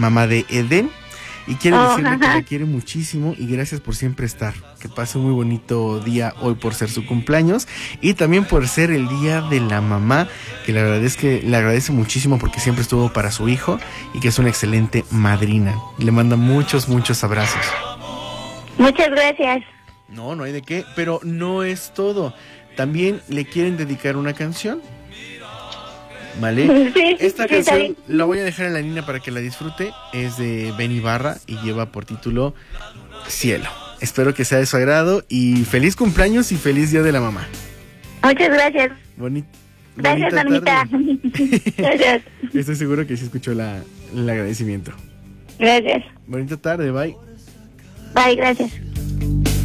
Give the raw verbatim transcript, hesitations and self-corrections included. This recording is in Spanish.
mamá de Eden. Y quiere Oh, decirle ajá. que la quiere muchísimo y gracias por siempre estar. Que pase un muy bonito día hoy por ser su cumpleaños y también por ser el día de la mamá, que la verdad es que le agradece muchísimo porque siempre estuvo para su hijo y que es una excelente madrina. Le manda muchos, muchos abrazos. Muchas gracias. No, no hay de qué, pero no es todo. También le quieren dedicar una canción. ¿Vale? Sí, Esta sí, está canción bien. la voy a dejar en la línea para que la disfrute. Es de Ben Ibarra y lleva por título Cielo. Espero que sea de su agrado y feliz cumpleaños y feliz día de la mamá. Muchas gracias. Boni- Gracias, bonita Normita. tarde. Gracias. Estoy seguro que sí escuchó la, el agradecimiento. Gracias. Bonita tarde, bye. Bye, gracias.